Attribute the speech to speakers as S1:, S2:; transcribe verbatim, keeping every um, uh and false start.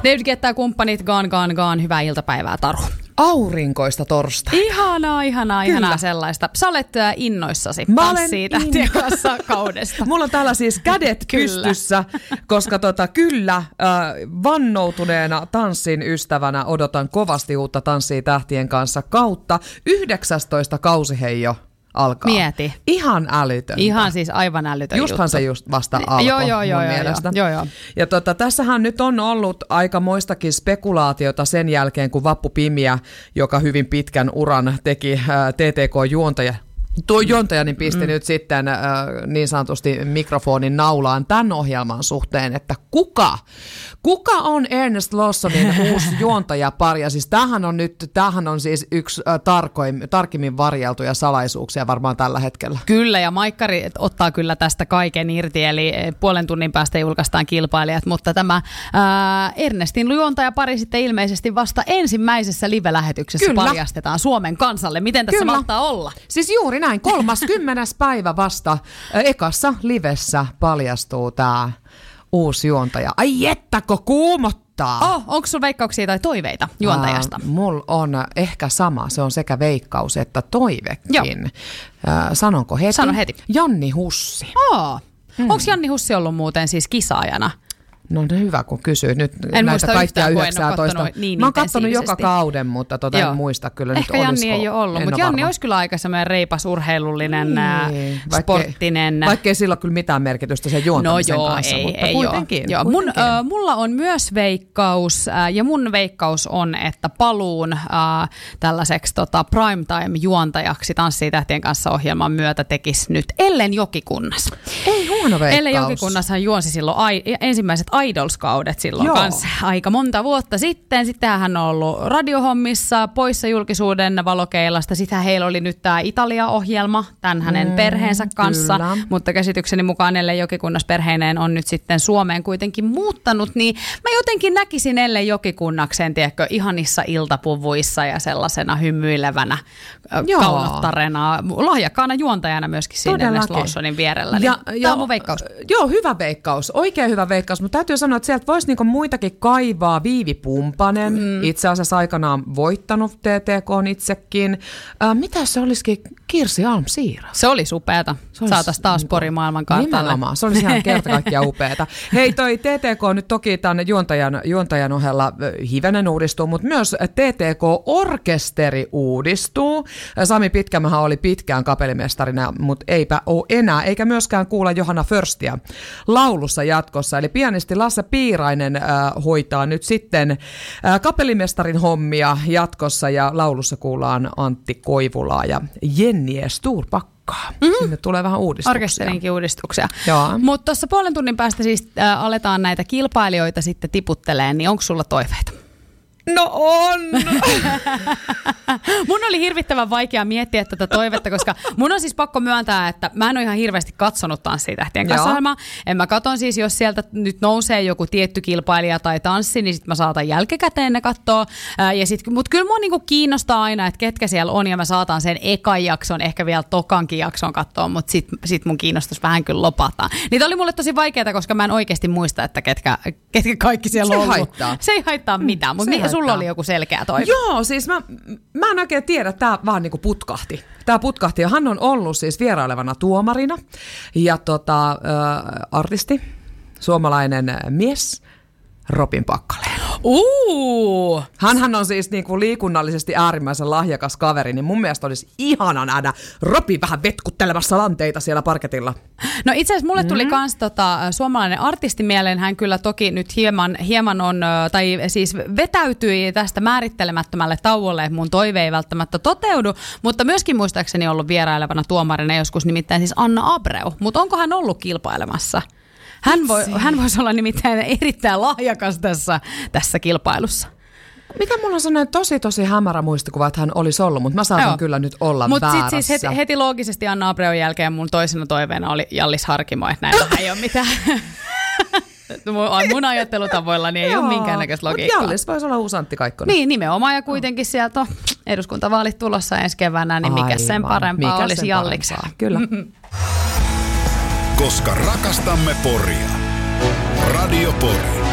S1: David Guetta ja kumppanit, Gone, Gone, Gone. Hyvää iltapäivää, Taru.
S2: Aurinkoista torstaita.
S1: Ihanaa, ihanaa, Kyllä. ihanaa sellaista. Sä olet innoissasi tanssitähtien in... kanssa kaudesta.
S2: Mulla on täällä siis kädet pystyssä, koska tota, kyllä äh, vannoutuneena tanssin ystävänä odotan kovasti uutta Tanssii tähtien kanssa kautta. yhdeksästoista kausi hei jo alkaa.
S1: Mieti.
S2: Ihan älytöntä.
S1: Ihan siis aivan älytön
S2: Justhan
S1: juttu.
S2: se just vasta alkoi
S1: joo, joo, joo,
S2: mun
S1: joo,
S2: mielestä.
S1: Joo, joo.
S2: Ja tota, tässähän nyt on ollut aika moistakin spekulaatiota sen jälkeen, kun Vappu Pimiä, joka hyvin pitkän uran teki äh, T T K-juontaja, Tuo juontaja niin pisti mm. nyt sitten äh, niin sanotusti mikrofonin naulaan tämän ohjelman suhteen, että kuka, kuka on Ernest Lawsonin uusi juontajapari? Ja siis tämähän on nyt, tämähän on siis yksi äh, tarkoin, tarkimmin varjeltuja salaisuuksia varmaan tällä hetkellä.
S1: Kyllä, ja Maikkari ottaa kyllä tästä kaiken irti, eli puolen tunnin päästä julkaistaan kilpailijat, mutta tämä äh, Ernestin juontajapari sitten ilmeisesti vasta ensimmäisessä live-lähetyksessä kyllä. paljastetaan Suomen kansalle. Miten tässä
S2: kyllä.
S1: mahtaa olla?
S2: Siis juuri näin, kolmaskymmenes päivä vasta ekassa livessä paljastuu tämä uusi juontaja. Ai jettako kuumottaa!
S1: Oh, onko sulla veikkauksia tai toiveita juontajasta?
S2: Uh, mulla on ehkä sama, se on sekä veikkaus että toivekin. Uh, sanonko heti?
S1: Sano heti.
S2: Janni Hussi.
S1: Oh. Mm. Onko Janni Hussi ollut muuten siis kisaajana?
S2: No, no hyvä, kun kysyy. Nyt
S1: en
S2: näitä kaikkia yhdeksäntoista.
S1: Niin
S2: mä oon kattonut joka kauden, mutta tota en muista kyllä.
S1: Ehkä
S2: nyt
S1: Janni
S2: olisiko,
S1: ei ole ollut, mutta Janni olisi kyllä aika semmoinen reipas, urheilullinen, niin, sporttinen.
S2: Vaikkei sillä ole kyllä mitään merkitystä sen juontamisen
S1: no joo,
S2: kanssa,
S1: ei,
S2: mutta
S1: ei
S2: kuitenkin.
S1: Joo. Mun, äh, mulla on myös veikkaus, äh, ja mun veikkaus on, että paluun äh, tällaiseksi tota, primetime-juontajaksi Tanssii tähtien kanssa ohjelman myötä tekisi nyt Ellen Jokikunnas.
S2: Ei huono veikkaus.
S1: Ellen Jokikunnashan juonsi silloin ai, ensimmäiset Idols-kaudet silloin Joo. kanssa aika monta vuotta sitten. Sitten hän on ollut radiohommissa, poissa julkisuuden valokeilasta. Sitten heillä oli nyt tämä Italia-ohjelma tämän hänen mm, perheensä kanssa. Kyllä. Mutta käsitykseni mukaan Ellen Jokikunnas perheineen on nyt sitten Suomeen kuitenkin muuttanut. Niin mä jotenkin näkisin Ellen Jokikunnakseen, tiedätkö, ihanissa iltapuvuissa ja sellaisena hymyilevänä, Joo. kaunottarena, lahjakkaana juontajana myöskin siinä Ernest Lawsonin vierellä. Niin ja, tämä ja, on mun veikkaus.
S2: Joo, hyvä veikkaus. Oikein hyvä veikkaus, mutta täytyy sanoa, että sieltä voisi niinku muitakin kaivaa. Viivi Pumpanen, mm. itse asiassa aikanaan voittanut T T K:n itsekin. Äh, mitä se olisikin? Kirsi Alm-Siiras.
S1: Se oli upeata. Saataisiin taas Pori maailman kartalle.
S2: Nimenomaan. Se olisi ihan kerta kaikkiaan upeata. Hei, toi T T K nyt toki tämän juontajan, juontajan ohella hivenen uudistuu, mutta myös T T K-orkesteri uudistuu. Sami Pitkämähän oli pitkään kapellimestarina, mutta eipä ole enää, eikä myöskään kuulla Johanna Förstia laulussa jatkossa. Eli pianisti Lasse Piirainen äh, hoitaa nyt sitten äh, kapellimestarin hommia jatkossa ja laulussa kuullaan Antti Koivulaa ja Jennie Sturpakkaa. Mm-hmm. Sinne tulee vähän uudistuksia.
S1: Orkesterinkin uudistuksia.
S2: Mutta
S1: tuossa puolen tunnin päästä siis äh, aletaan näitä kilpailijoita sitten tiputteleen, niin onko sulla toiveita?
S2: No on!
S1: Mun oli hirvittävän vaikea miettiä tätä toivetta, koska mun on siis pakko myöntää, että mä en ole ihan hirveästi katsonut Tanssii tähtien kanssa ohjelmaa. En mä katon siis, jos sieltä nyt nousee joku tietty kilpailija tai tanssi, niin sit mä saatan jälkikäteen ne katsoa. Mutta kyllä mua niinku kiinnostaa aina, että ketkä siellä on, ja mä saatan sen ekan jakson, ehkä vielä tokankin jakson katsoa, mutta sit, sit mun kiinnostus vähän kyllä lopataan. Niitä oli mulle tosi vaikeaa, koska mä en oikeasti muista, että ketkä, ketkä kaikki siellä
S2: se
S1: on ollut.
S2: Haittaa.
S1: Se ei haittaa mitään, mutta mi- sulla oli joku selkeä toive.
S2: Joo, siis mä, mä en oikein tiedä, tää vaan niinku putkahti. Tää putkahti, ja hän on ollut siis vierailevana tuomarina ja tota, äh, artisti, suomalainen mies, Robin Packalén.
S1: Uh.
S2: Hänhän on siis niinku liikunnallisesti äärimmäisen lahjakas kaveri, niin mun mielestä olisi ihana nähdä Robin vähän vetkuttelemassa lanteita siellä parketilla.
S1: No itse asiassa mulle tuli mm-hmm. kans tota, suomalainen artisti mieleen. Hän kyllä toki nyt hieman, hieman on, tai siis vetäytyi tästä määrittelemättömälle tauolle, että mun toive ei välttämättä toteudu, mutta myöskin muistaakseni ollut vierailevana tuomarina joskus, nimittäin siis Anna Abreu. Mutta onko hän ollut kilpailemassa? Hän, voi, hän voisi olla nimittäin erittäin lahjakas tässä, tässä kilpailussa.
S2: Mikä mulla on sellainen tosi tosi hämärä muistikuva, että hän olisi ollut, mutta mä saatan Joo. kyllä nyt olla Mut väärässä. Mutta
S1: sitten siis heti, heti loogisesti Anna Abreun jälkeen mun toisena toiveena oli Jallis Harkimo, että näin ei ole mitään. Mun ajattelutavoilla niin ei Joo, ole minkäännäköistä logiikkaa.
S2: Mutta Jallis voisi olla uusi Antti Kaikkonen.
S1: Niin, nimenomaan, ja kuitenkin sieltä on eduskuntavaalit tulossa ensi keväänä, niin mikä sen parempaa mikä olisi Jalliksella.
S2: Kyllä.
S3: Koska rakastamme Poria. Radio Pori.